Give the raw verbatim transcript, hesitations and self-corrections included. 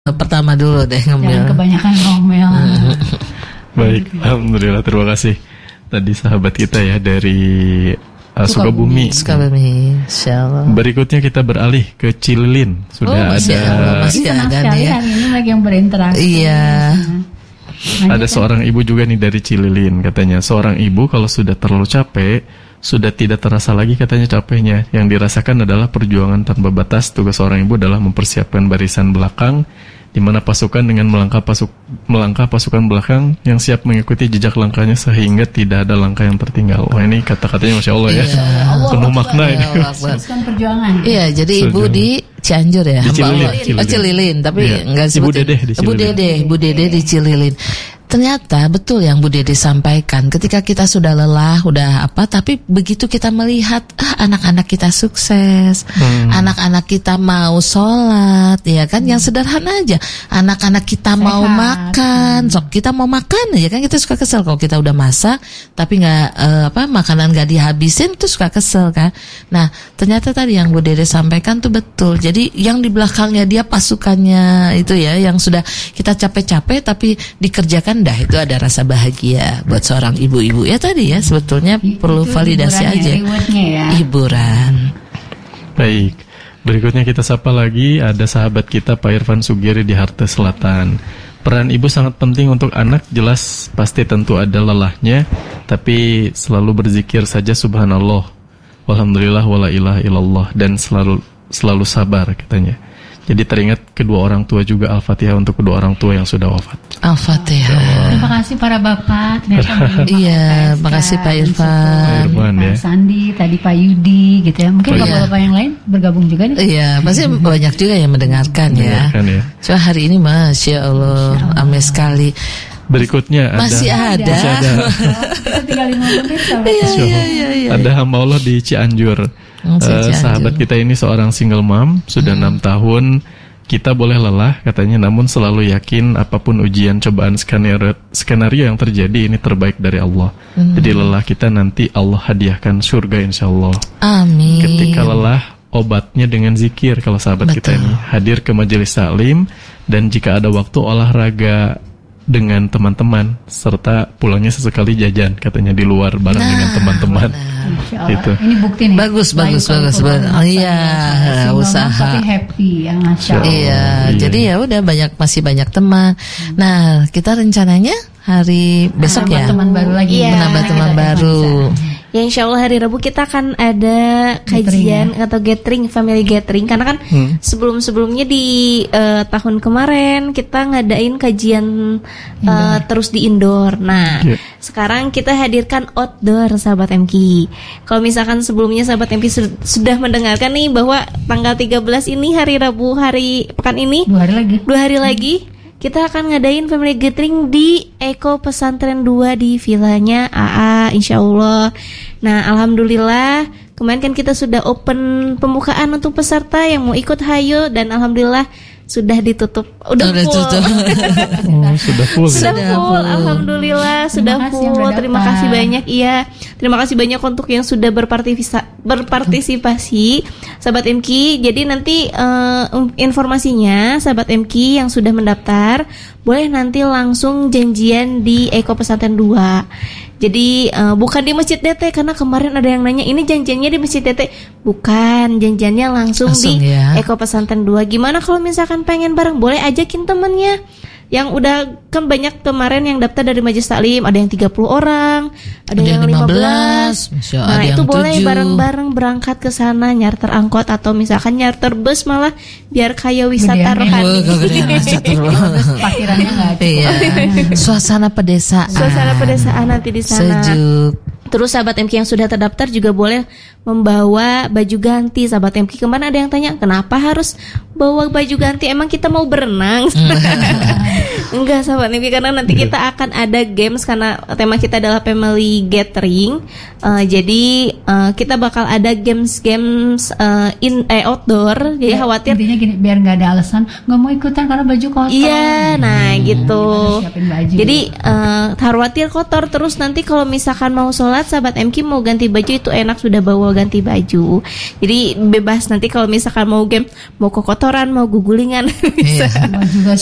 pertama dulu deh ngambil. Jangan kebanyakan ngomel. Baik, alhamdulillah, terima kasih tadi sahabat kita ya dari uh, Sukabumi. Sukabumi, insyaallah. Berikutnya kita beralih ke Cililin. Sudah oh, masih ada, ada masih Senang ada sekali nih. hari ini lagi yang berinteraksi. Iya. Nah, ada seorang ibu juga nih dari Cililin, katanya seorang ibu kalau sudah terlalu capek, sudah tidak terasa lagi katanya capeknya. Yang dirasakan adalah perjuangan tanpa batas. Tugas seorang ibu adalah mempersiapkan barisan belakang, di mana pasukan dengan melangkah pasuk melangkah pasukan belakang yang siap mengikuti jejak langkahnya sehingga tidak ada langkah yang tertinggal. Wah, ini kata-katanya Masya Allah ya, Iya. penuh makna ini. teruskan perjuangan. Iya, jadi ibu Sudah. di Cianjur ya, Di Cililin, Mbak. Cililin. Oh, Cililin, tapi Iya. enggak Ibu sebutin. Dedeh di Bu Cililin. Dedeh, Bu Dedeh di Cililin. Ternyata betul yang Bu Dede sampaikan, ketika kita sudah lelah, udah apa, tapi begitu kita melihat ah, anak-anak kita sukses, hmm. anak-anak kita mau sholat, ya kan, yang sederhana aja, anak-anak kita Sehat. mau makan, sok kita mau makan, ya kan, kita suka kesel kalau kita udah masak, tapi nggak eh, apa makanan nggak dihabisin, tuh suka kesel kan. Nah, ternyata tadi yang Bu Dede sampaikan tuh betul. Jadi yang di belakangnya dia pasukannya itu ya, yang sudah kita capek-capek tapi dikerjakan, dah itu ada rasa bahagia buat seorang ibu-ibu ya tadi ya, sebetulnya Itu perlu validasi hiburannya, aja rewardnya ya. hiburan. Baik, berikutnya kita sapa lagi, ada sahabat kita Pak Irfan Sugiri di Harta Selatan. Peran ibu sangat penting untuk anak, jelas pasti tentu ada lelahnya, tapi selalu berzikir saja subhanallah, walhamdulillah, wala ilaha illallah, dan selalu selalu sabar katanya. Jadi teringat kedua orang tua juga, Al-Fatihah untuk kedua orang tua yang sudah wafat. Al-Fatihah. Terima kasih para bapak. Ternyata Iya, makasih Pak Irfan. Pak Irfan ya. Pak Sandi, tadi Pak Yudi gitu ya. Mungkin Oh, iya. bapak-bapak yang lain bergabung juga nih. Iya, pasti banyak juga yang mendengarkan ya. Kan ya. Cuma hari ini Masya Allah, amazing sekali. Berikutnya ada Masih ada. Masih ada. Kita tinggal lima menit sama. Iya, iya, iya, iya. Ada hamba Allah di Cianjur. Oh, si Eh, Cianjur. sahabat kita ini seorang single mom, sudah enam tahun. Kita boleh lelah katanya, namun selalu yakin apapun ujian cobaan skenario, skenario yang terjadi ini terbaik dari Allah. Hmm. Jadi lelah kita nanti Allah hadiahkan surga insya Allah. Amin. Ketika lelah, obatnya dengan zikir. Kalau sahabat Betul. kita ini hadir ke majelis taklim, dan jika ada waktu olahraga dengan teman-teman, serta pulangnya sesekali jajan katanya di luar bareng Nah, dengan teman-teman. Insya Allah. Gitu. Ini bukti nih. Bagus, Selain bagus, kalau bagus, keluar bagus. Oh, iya, single mom, usaha. Tapi happy ya, Masya Allah. Iya, Iya. jadi ya udah banyak, masih banyak teman. Nah, kita rencananya hari besok Menambah ya, teman baru lagi. Iya. menambah teman Ada baru. Ya insya Allah hari Rabu kita akan ada kajian atau gathering, family gathering. Karena kan Hmm. sebelum-sebelumnya di eh, tahun kemarin kita ngadain kajian eh, terus di indoor. Nah Iya. sekarang kita hadirkan outdoor sahabat M K. Kalau misalkan sebelumnya sahabat M K su- sudah mendengarkan nih bahwa tanggal tiga belas ini hari Rabu, hari pekan ini, Dua hari lagi. dua hari lagi kita akan ngadain family gathering di Eko Pesantren dua di villanya A A insya Allah. Nah alhamdulillah kemarin kan kita sudah open pembukaan untuk peserta yang mau ikut, hayo, dan alhamdulillah sudah ditutup, udah Udah full. tutup. Oh, sudah full. ya? Sudah Sudah full, full. alhamdulillah sudah kasih full. yang udah Terima daftar. kasih banyak, iya. Terima kasih banyak untuk yang sudah berpartisipasi, berpartisipasi sahabat M K. Jadi nanti eh, informasinya sahabat M K yang sudah mendaftar boleh nanti langsung janjian di Eko Pesantren dua. Jadi eh, bukan di Masjid D T, karena kemarin ada yang nanya ini janjiannya di Masjid D T. Bukan, janjiannya langsung, Langsung di ya. Eko Pesantren dua. Gimana kalau misalkan pengen bareng, boleh ajakin temennya. Yang udah kan banyak kemarin yang daftar dari Majelis Taklim, ada yang tiga puluh orang, ada, Ada yang yang lima lima belas. belas, Masya Allah, Nah, ada itu yang boleh tujuh. bareng-bareng berangkat ke sana, nyarter angkot atau misalkan nyarter bus, malah biar kayak wisata Gedean ya. rohani. Oh, kegedean, catur. Parkirannya nggak cukup. Iya. Suasana pedesaan. Suasana pedesaan nanti di sana. Sejuk. Terus sahabat M K yang sudah terdaftar juga boleh membawa baju ganti. Sahabat M K kemarin ada yang tanya, kenapa harus bawa baju ganti? Emang kita mau berenang? Enggak sahabat M K, karena nanti kita akan ada games karena tema kita adalah family gathering. Uh, jadi uh, kita bakal ada games-games uh, in eh outdoor. Jadi Ya, khawatir intinya gini, biar nggak ada alasan nggak mau ikutan karena baju kotor. iya, nah gitu. Kita siapin baju. Jadi uh, khawatir kotor terus nanti kalau misalkan mau sholat sahabat M K mau ganti baju itu enak sudah bawa ganti baju. Jadi bebas nanti kalau misalkan mau game mau kekotoran mau gugulingan bisa. Iya. Mau juga